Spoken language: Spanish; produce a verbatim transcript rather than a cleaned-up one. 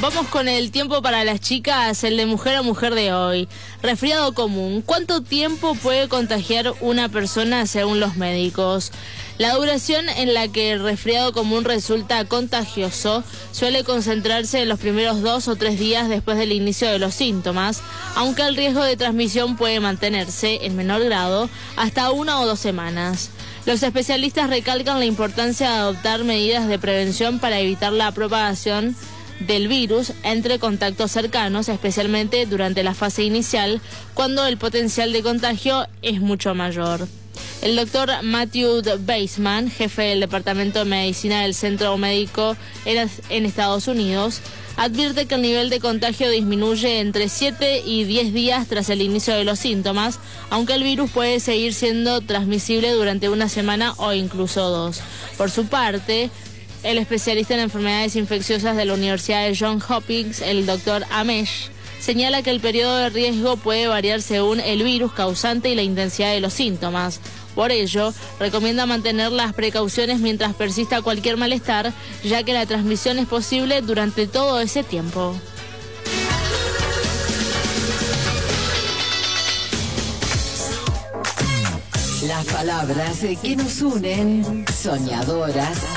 Vamos con el tiempo para las chicas, el de mujer a mujer de hoy. Resfriado común. ¿Cuánto tiempo puede contagiar una persona según los médicos? La duración en la que el resfriado común resulta contagioso suele concentrarse en los primeros dos o tres días después del inicio de los síntomas, aunque el riesgo de transmisión puede mantenerse, en menor grado, hasta una o dos semanas. Los especialistas recalcan la importancia de adoptar medidas de prevención para evitar la propagación del virus entre contactos cercanos, especialmente durante la fase inicial, cuando el potencial de contagio es mucho mayor. El doctor Matthew Baseman, jefe del Departamento de Medicina del Centro Médico en Estados Unidos, advierte que el nivel de contagio disminuye entre siete y diez días tras el inicio de los síntomas, aunque el virus puede seguir siendo transmisible durante una semana o incluso dos. Por su parte, el especialista en enfermedades infecciosas de la Universidad de Johns Hopkins, el doctor Amesh, señala que el periodo de riesgo puede variar según el virus causante y la intensidad de los síntomas. Por ello, recomienda mantener las precauciones mientras persista cualquier malestar, ya que la transmisión es posible durante todo ese tiempo. Las palabras que nos unen, soñadoras.